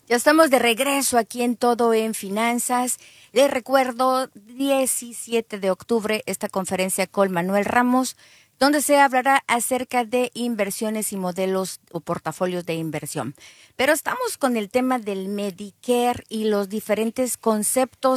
Ya estamos de regreso aquí en Todo en Finanzas. Les recuerdo, 17 de octubre, esta conferencia con Manuel Ramos, donde se hablará acerca de inversiones y modelos o portafolios de inversión. Pero estamos con el tema del Medicare y los diferentes conceptos